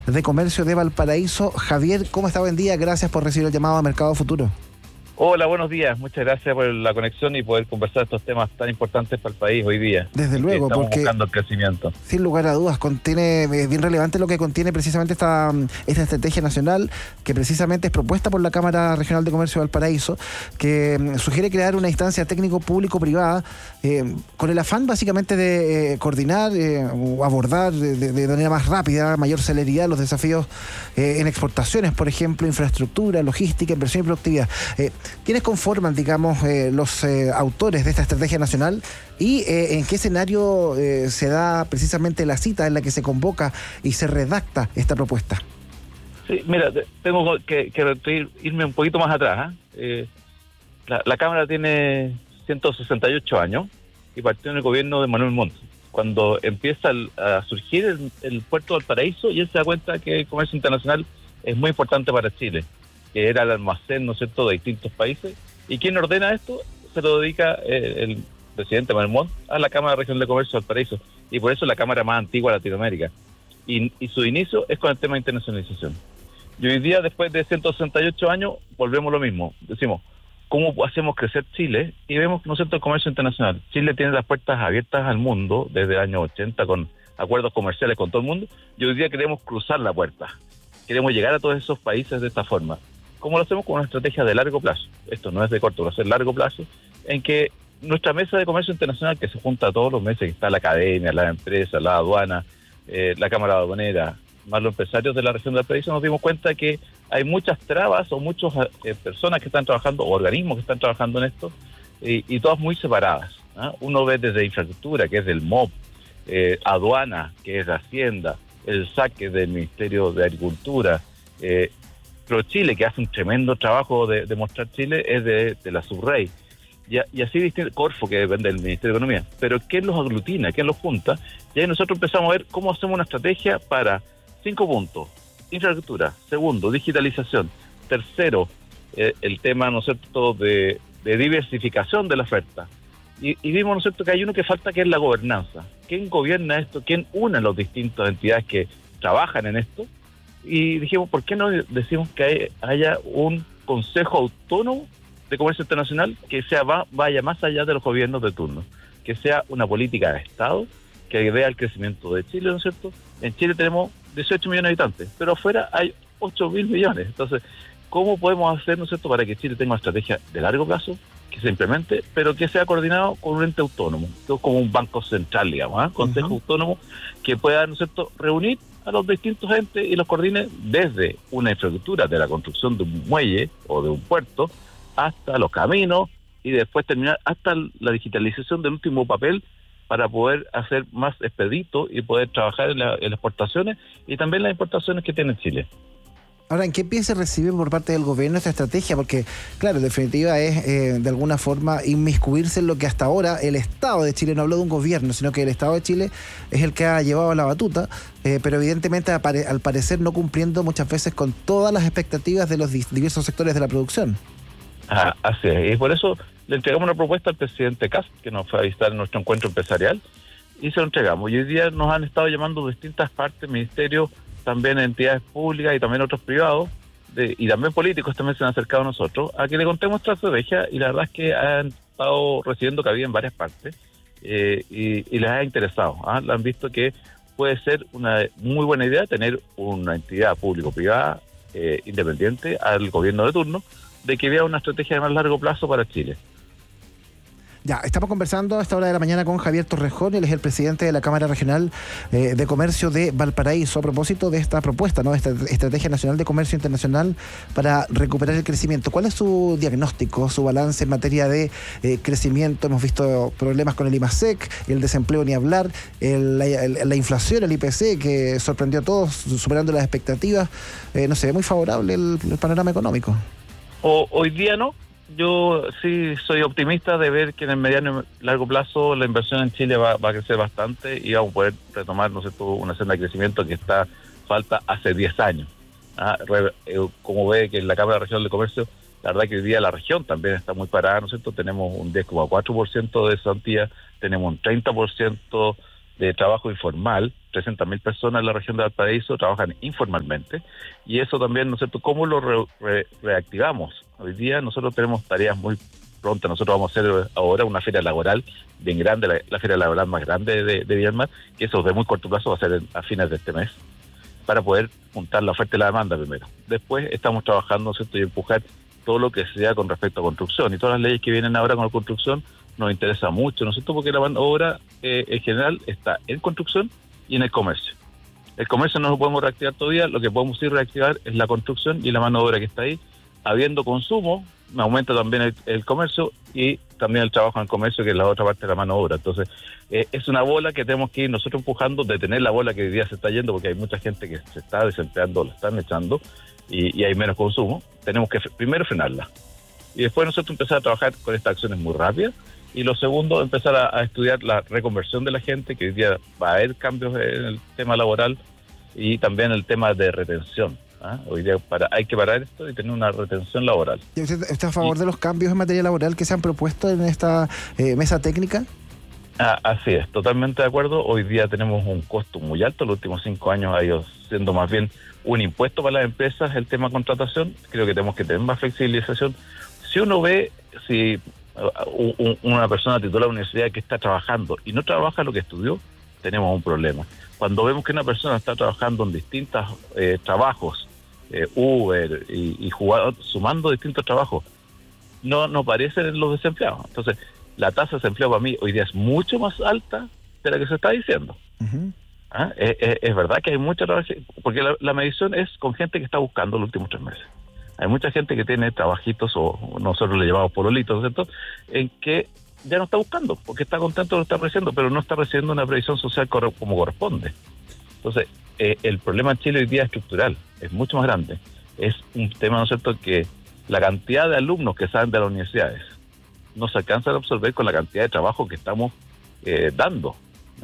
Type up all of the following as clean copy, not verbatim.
de Comercio de Valparaíso. Javier, ¿cómo está? Buen día, gracias por recibir el llamado a Mercado Futuro. Hola, buenos días. Muchas gracias por la conexión y poder conversar estos temas tan importantes para el país hoy día. Desde luego, estamos porque buscando el crecimiento. Sin lugar a dudas, contiene, es bien relevante lo que contiene precisamente esta estrategia nacional, que precisamente es propuesta por la Cámara Regional de Comercio de Valparaíso, que sugiere crear una instancia técnico-público-privada con el afán básicamente de coordinar o abordar de manera más rápida, mayor celeridad los desafíos en exportaciones, por ejemplo, infraestructura, logística, inversión y productividad. ¿Quiénes conforman, digamos, los autores de esta estrategia nacional y en qué escenario se da precisamente la cita en la que se convoca y se redacta esta propuesta? Sí, mira, tengo que irme un poquito más atrás. La Cámara tiene 168 años y partió en el gobierno de Manuel Montt, cuando empieza a surgir el puerto de Valparaíso, y él se da cuenta que el comercio internacional es muy importante para Chile, que era el almacén, ¿no es cierto?, de distintos países. ¿Y quién ordena esto? Se lo dedica el presidente Manuel Montt a la Cámara Regional de Comercio de Valparaíso, y por eso es la Cámara más antigua de Latinoamérica. Y su inicio es con el tema de internacionalización. Y hoy día, después de 168 años, volvemos a lo mismo. Decimos, ¿cómo hacemos crecer Chile? Y vemos, ¿no es cierto?, el comercio internacional. Chile tiene las puertas abiertas al mundo desde el año 80 con acuerdos comerciales con todo el mundo, y hoy día queremos cruzar la puerta. Queremos llegar a todos esos países de esta forma. ¿Cómo lo hacemos? Con una estrategia de largo plazo. Esto no es de corto, va a ser largo plazo, en que nuestra mesa de comercio internacional, que se junta todos los meses, que está la academia, la empresa, la aduana, la Cámara Aduanera, más los empresarios de la región de Valparaíso, nos dimos cuenta que hay muchas trabas o muchas personas que están trabajando, o organismos que están trabajando en esto, y todas muy separadas. Uno ve desde infraestructura, que es del MOP, aduana, que es de Hacienda, el SAC, que es del Ministerio de Agricultura, ProChile, que hace un tremendo trabajo de mostrar Chile, es de la Subrey. Y así distinto, Corfo, que depende del Ministerio de Economía. Pero ¿quién los aglutina? ¿Quién los junta? Y ahí nosotros empezamos a ver cómo hacemos una estrategia para 5 puntos. Infraestructura. Segundo, digitalización. Tercero, el tema, ¿no es cierto?, de diversificación de la oferta. Y vimos, ¿no es cierto?, que hay uno que falta, que es la gobernanza. ¿Quién gobierna esto? ¿Quién une a las distintas entidades que trabajan en esto? Y dijimos, ¿por qué no decimos que haya un consejo autónomo de comercio internacional que vaya más allá de los gobiernos de turno? Que sea una política de Estado que vea el crecimiento de Chile, ¿no es cierto? En Chile tenemos 18 millones de habitantes, pero afuera hay 8.000 millones. Entonces, ¿cómo podemos hacer, ¿no es cierto?, para que Chile tenga una estrategia de largo plazo, que se implemente, pero que sea coordinado con un ente autónomo, como un banco central, digamos, consejo autónomo que pueda, ¿no es cierto?, reunir a los distintos entes y los coordine desde una infraestructura de la construcción de un muelle o de un puerto hasta los caminos, y después terminar hasta la digitalización del último papel, para poder hacer más expedito y poder trabajar en las exportaciones y también las importaciones que tiene Chile. Ahora, ¿en qué pie se recibe por parte del gobierno esta estrategia? Porque, claro, en definitiva es de alguna forma inmiscuirse en lo que hasta ahora el Estado de Chile, no hablo de un gobierno, sino que el Estado de Chile es el que ha llevado la batuta, pero evidentemente al parecer no cumpliendo muchas veces con todas las expectativas de los diversos sectores de la producción. Así es, y por eso le entregamos una propuesta al presidente Kast, que nos fue a visitar en nuestro encuentro empresarial, y se lo entregamos. Y hoy día nos han estado llamando de distintas partes, ministerios, también entidades públicas y también otros privados, y también políticos también se han acercado a nosotros, a que le contemos nuestra estrategia, y la verdad es que han estado recibiendo cabida en varias partes, y les ha interesado. La han visto que puede ser una muy buena idea tener una entidad público-privada independiente al gobierno de turno, de que vea una estrategia de más largo plazo para Chile. Ya, estamos conversando a esta hora de la mañana con Javier Torrejón, él es el presidente de la Cámara Regional de Comercio de Valparaíso, a propósito de esta propuesta, ¿no?, esta Estrategia Nacional de Comercio Internacional para recuperar el crecimiento. ¿Cuál es su diagnóstico, su balance en materia de crecimiento? Hemos visto problemas con el IMASEC, el desempleo ni hablar, la inflación, el IPC, que sorprendió a todos, superando las expectativas. No se ve muy favorable el panorama económico. Hoy día no. Yo sí soy optimista de ver que en el mediano y largo plazo la inversión en Chile va a crecer bastante y vamos a poder retomar, ¿no sé, una senda de crecimiento que está falta hace 10 años. Como ve que en la Cámara Regional de Comercio, la verdad que hoy día la región también está muy parada, ¿no es cierto? Tenemos un 10,4% de cesantía, tenemos un 30% de trabajo informal. 300.000 personas en la región de Valparaíso trabajan informalmente, y eso también, ¿no es cierto?, ¿cómo lo reactivamos? Hoy día nosotros tenemos tareas muy prontas. Nosotros vamos a hacer ahora una feria laboral bien grande, la feria laboral más grande de Viña del Mar, que eso de muy corto plazo va a ser a fines de este mes, para poder juntar la oferta y la demanda primero. Después estamos trabajando, ¿no es cierto?, y empujar todo lo que sea con respecto a construcción, y todas las leyes que vienen ahora con la construcción nos interesa mucho, ¿no es cierto?, porque la mano de obra en general está en construcción y en el comercio. El comercio no lo podemos reactivar todavía, lo que podemos sí reactivar es la construcción y la mano de obra que está ahí. Habiendo consumo, aumenta también el comercio, y también el trabajo en el comercio, que es la otra parte de la mano de obra. Entonces, es una bola que tenemos que ir nosotros empujando, detener la bola que hoy día se está yendo, porque hay mucha gente que se está desempleando, la están echando, y hay menos consumo. Tenemos que primero frenarla, y después nosotros empezar a trabajar con estas acciones muy rápidas. Y lo segundo, empezar a estudiar la reconversión de la gente, que hoy día va a haber cambios en el tema laboral, y también el tema de retención. Hoy día hay que parar esto y tener una retención laboral. ¿Y usted está a favor de los cambios en materia laboral que se han propuesto en esta mesa técnica? Así es, totalmente de acuerdo. Hoy día tenemos un costo muy alto. Los últimos 5 años ha ido siendo más bien un impuesto para las empresas el tema de contratación. Creo que tenemos que tener más flexibilización. Si uno ve, si una persona titulada de universidad que está trabajando y no trabaja lo que estudió, tenemos un problema. Cuando vemos que una persona está trabajando en distintos trabajos, Uber y sumando distintos trabajos, no aparecen los desempleados. Entonces, la tasa de desempleo para mí hoy día es mucho más alta de la que se está diciendo. Uh-huh. Es verdad que hay mucha trabajo, porque la medición es con gente que está buscando los últimos 3 meses. Hay mucha gente que tiene trabajitos, o nosotros le llamamos pololitos, ¿cierto?, en que ya no está buscando, porque está contento de lo que está recibiendo, pero no está recibiendo una previsión social como corresponde. Entonces, el problema en Chile hoy día es estructural, es mucho más grande. Es un tema, ¿no es cierto?, que la cantidad de alumnos que salen de las universidades no se alcanza a absorber con la cantidad de trabajo que estamos dando,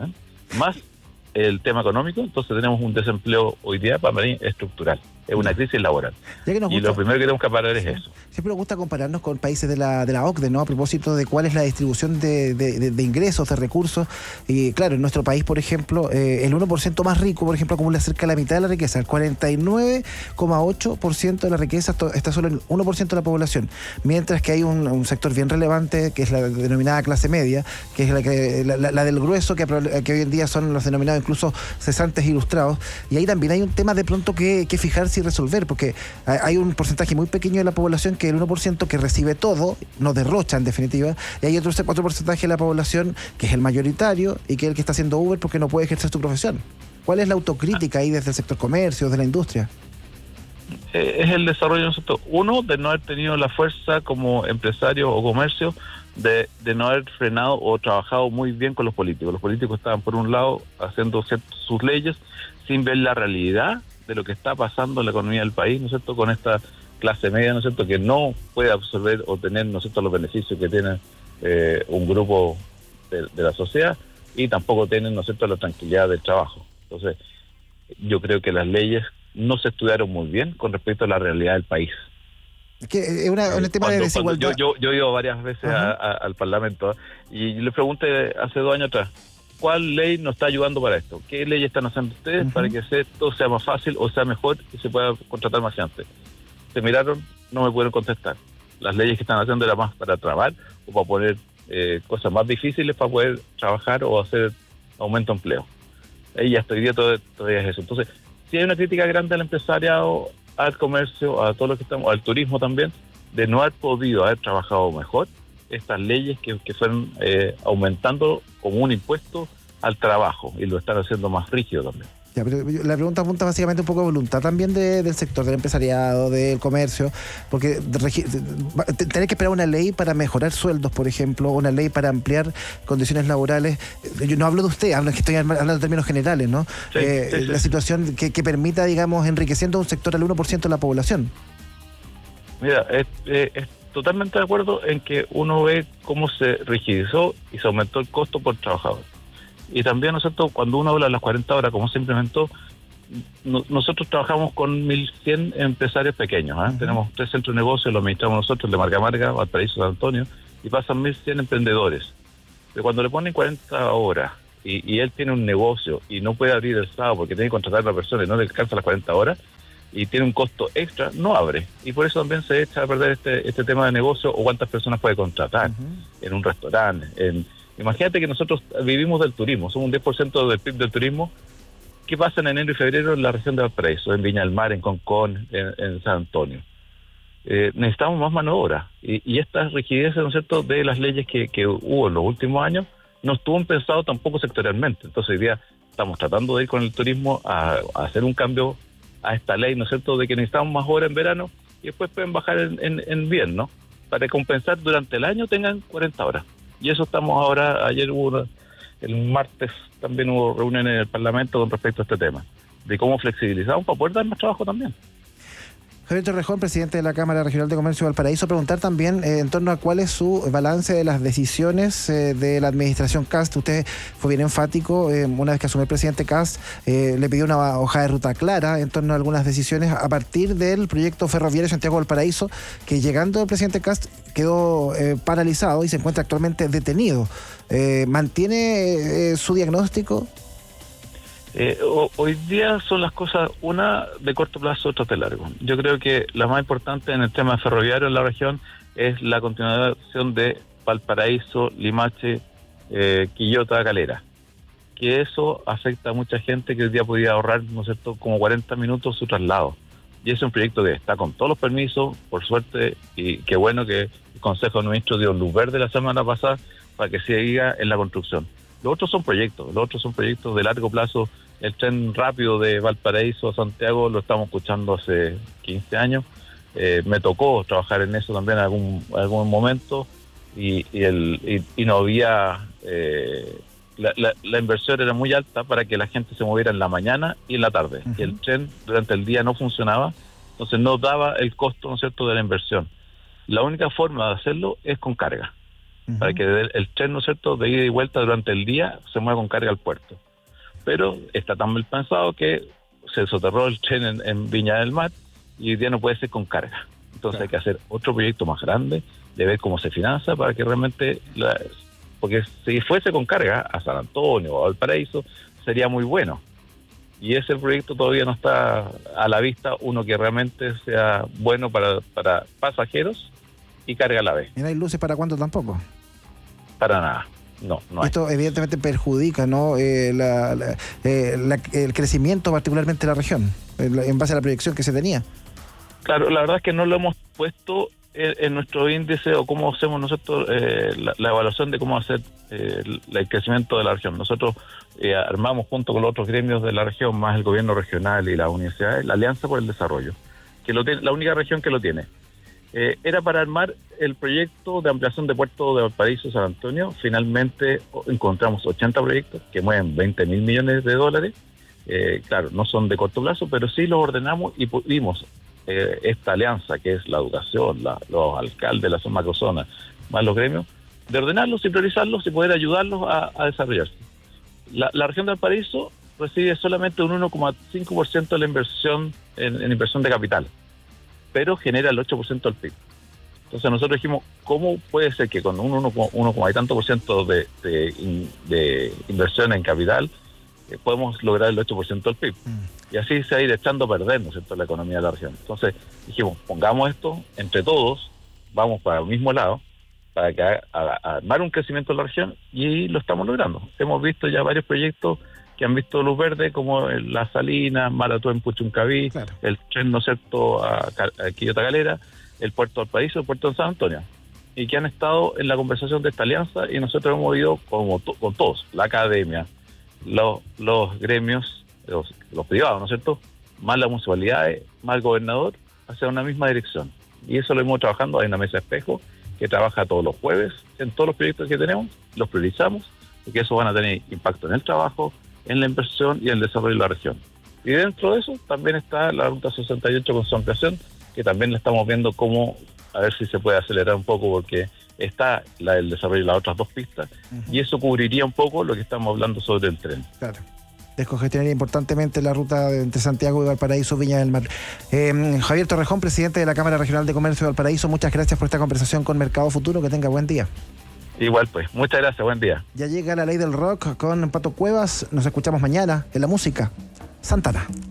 más el tema económico. Entonces tenemos un desempleo hoy día para mí estructural, es una crisis laboral, y lo primero que tenemos que parar es eso. Siempre nos gusta compararnos con países de la OCDE, ¿no?, a propósito de cuál es la distribución de ingresos, de recursos. Y claro, en nuestro país, por ejemplo, el 1% más rico, por ejemplo, acumula cerca de la mitad de la riqueza. El 49,8% de la riqueza está solo en el 1% de la población, mientras que hay un sector bien relevante, que es la denominada clase media, que es la del grueso, que hoy en día son los denominados incluso cesantes ilustrados. Y ahí también hay un tema de pronto que fijarse y resolver, porque hay un porcentaje muy pequeño de la población, que es el 1%, que recibe todo, no derrocha en definitiva, y hay otro porcentaje de la población que es el mayoritario y que es el que está haciendo Uber porque no puede ejercer su profesión. ¿Cuál es la autocrítica ahí desde el sector comercio, de la industria? Es el desarrollo, nosotros, uno, de no haber tenido la fuerza como empresario o comercio, de no haber frenado o trabajado muy bien con los políticos. Los políticos estaban, por un lado, haciendo sus leyes sin ver la realidad de lo que está pasando en la economía del país, ¿no es cierto?, con esta clase media, ¿no es cierto?, que no puede absorber o tener, ¿no es cierto?, los beneficios que tiene un grupo de la sociedad, y tampoco tienen, ¿no es cierto?, la tranquilidad del trabajo. Entonces, yo creo que las leyes no se estudiaron muy bien con respecto a la realidad del país. Es que es un tema de desigualdad. Yo he ido varias veces al Parlamento, y le pregunté hace 2 años atrás, ¿cuál ley nos está ayudando para esto? ¿Qué ley están haciendo ustedes para que esto sea más fácil o sea mejor y se pueda contratar más gente? Se miraron, no me pudieron contestar. Las leyes que están haciendo era más para trabar o para poner cosas más difíciles para poder trabajar o hacer aumento de empleo. Ahí ya estoy, todavía es eso. Entonces, sí hay una crítica grande al empresariado, al comercio, a todo lo que estamos, al turismo también, de no haber podido haber trabajado mejor estas leyes que fueron aumentando como un impuesto al trabajo, y lo están haciendo más rígido también. Ya, pero la pregunta apunta básicamente un poco de voluntad también del sector, del empresariado, del comercio, porque tener que esperar una ley para mejorar sueldos, por ejemplo, una ley para ampliar condiciones laborales. Yo no hablo de usted, que estoy hablando en términos generales, ¿no? Sí. La situación que permita, digamos, enriqueciendo un sector al 1% de la población. Mira, es totalmente de acuerdo en que uno ve cómo se rigidizó y se aumentó el costo por trabajador. Y también, ¿no es cierto?, cuando uno habla de las 40 horas, cómo se implementó, nosotros trabajamos con 1.100 empresarios pequeños. Tenemos 3 centros de negocio, lo administramos nosotros, el de Marga Marga, Valparaíso, San Antonio, y pasan 1.100 emprendedores. Pero cuando le ponen 40 horas y él tiene un negocio y no puede abrir el sábado porque tiene que contratar a una persona y no le alcanza las 40 horas y tiene un costo extra, no abre. Y por eso también se echa a perder este tema de negocio o cuántas personas puede contratar en un restaurante. Imagínate que nosotros vivimos del turismo, somos un 10% del PIB del turismo. ¿Qué pasa en enero y febrero en la región de Valparaíso, en Viña del Mar, en Concón, en San Antonio? Necesitamos más mano de obra. Y estas rigideces, ¿no es cierto?, de las leyes que hubo en los últimos años, no estuvo pensado tampoco sectorialmente. Entonces hoy día estamos tratando de ir con el turismo a hacer un cambio a esta ley, ¿no es cierto?, de que necesitamos más horas en verano y después pueden bajar en invierno para compensar durante el año tengan 40 horas. Y eso estamos ahora, el martes también hubo reunión en el Parlamento con respecto a este tema, de cómo flexibilizamos para poder dar más trabajo también. Javier Torrejón, presidente de la Cámara Regional de Comercio de Valparaíso, preguntar también en torno a cuál es su balance de las decisiones de la administración Kast. Usted fue bien enfático, una vez que asumió el presidente Kast, le pidió una hoja de ruta clara en torno a algunas decisiones a partir del proyecto ferroviario Santiago-Valparaíso, que llegando el presidente Kast quedó paralizado y se encuentra actualmente detenido. ¿Mantiene su diagnóstico? Hoy día son las cosas, una de corto plazo, otra de largo. Yo creo que la más importante en el tema ferroviario en la región es la continuación de Valparaíso, Limache, Quillota, Calera. Que eso afecta a mucha gente que hoy día podía ahorrar, ¿no es cierto?, como 40 minutos su traslado. Y es un proyecto que está con todos los permisos, por suerte, y qué bueno que el Consejo de Ministros dio luz verde la semana pasada para que siga en la construcción. Los otros son proyectos de largo plazo. El tren rápido de Valparaíso a Santiago lo estamos escuchando hace 15 años. Me tocó trabajar en eso también en algún momento y no había... La inversión era muy alta para que la gente se moviera en la mañana y en la tarde. Y el tren durante el día no funcionaba, entonces no daba el costo, ¿no es cierto?, de la inversión. La única forma de hacerlo es con carga. Para que el tren, ¿no es cierto?, de ida y vuelta durante el día se mueva con carga al puerto. Pero está tan mal pensado que se soterró el tren en Viña del Mar y hoy día no puede ser con carga. Entonces hay que hacer otro proyecto más grande, de ver cómo se financia para que realmente... porque si fuese con carga a San Antonio o a Valparaíso sería muy bueno. Y ese proyecto todavía no está a la vista, uno que realmente sea bueno para pasajeros y carga a la vez. ¿Y no hay luces para cuánto tampoco? Para nada, no hay. Esto evidentemente perjudica, ¿no?, el crecimiento particularmente de la región, en base a la proyección que se tenía. Claro, la verdad es que no lo hemos puesto en nuestro índice o cómo hacemos nosotros la evaluación de cómo hacer el crecimiento de la región. Nosotros armamos junto con los otros gremios de la región, más el gobierno regional y las universidades, la Alianza por el Desarrollo, que lo tiene, la única región que lo tiene. Era para armar el proyecto de ampliación de puerto de Valparaíso San Antonio. Finalmente encontramos 80 proyectos que mueven 20.000 millones de dólares. Claro, no son de corto plazo, pero sí los ordenamos y pudimos esta alianza, que es la educación, los alcaldes de la zona macrozona, más los gremios, de ordenarlos y priorizarlos y poder ayudarlos a desarrollarse. La región de Valparaíso recibe solamente un 1,5% de la inversión en inversión de capital, pero genera el 8% del PIB. Entonces nosotros dijimos, ¿cómo puede ser que con un 1, y tanto por ciento de inversión en capital podemos lograr el 8% del PIB? Y así se va a ir echando a perder, ¿no es cierto?, la economía de la región. Entonces dijimos, pongamos esto entre todos, vamos para el mismo lado, para que armar un crecimiento en la región, y lo estamos logrando. Hemos visto ya varios proyectos que han visto luz verde, como La Salina, Maratón en Puchuncaví, claro, el tren, ¿no es cierto?, a Quillota Calera, el puerto de Valparaíso, el puerto de San Antonio, y que han estado en la conversación de esta alianza, y nosotros hemos ido con todos, la academia, los gremios, los privados, ¿no es cierto?, más las municipalidades, más el gobernador, hacia una misma dirección. Y eso lo hemos trabajando. Hay una mesa espejo que trabaja todos los jueves en todos los proyectos que tenemos, los priorizamos, porque eso van a tener impacto en el trabajo, en la inversión y en el desarrollo de la región. Y dentro de eso también está la Ruta 68 con su ampliación, que también la estamos viendo cómo, a ver si se puede acelerar un poco, porque está el desarrollo de las otras dos pistas, y eso cubriría un poco lo que estamos hablando sobre el tren. Claro. Descongestionaría importantemente la ruta entre Santiago y Valparaíso, Viña del Mar. Javier Torrejón, presidente de la Cámara Regional de Comercio de Valparaíso, muchas gracias por esta conversación con Mercado Futuro. Que tenga buen día. Igual pues, muchas gracias, buen día. Ya llega la ley del rock con Pato Cuevas. Nos escuchamos mañana en la música. Santana.